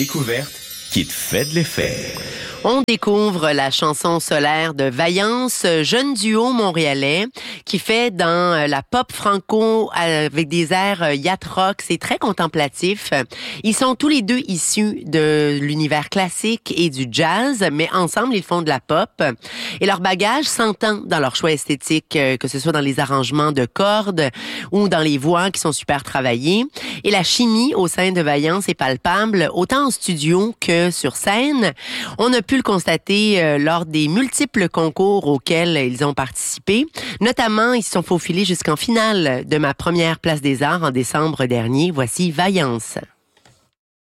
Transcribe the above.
découverte qui te fait de l'effet. On découvre la chanson solaire de Vaillance, jeune duo montréalais qui fait dans la pop franco avec des airs yacht rock. C'est très contemplatif. Ils sont tous les deux issus de l'univers classique et du jazz, mais ensemble, ils font de la pop. Et leur bagage s'entend dans leur choix esthétique, que ce soit dans les arrangements de cordes ou dans les voix qui sont super travaillées. Et la chimie au sein de Vaillance est palpable, autant en studio que sur scène. On a pu le constater lors des multiples concours auxquels ils ont participé. Notamment, ils se sont faufilés jusqu'en finale de ma première Place des Arts en décembre dernier. Voici Vaillance.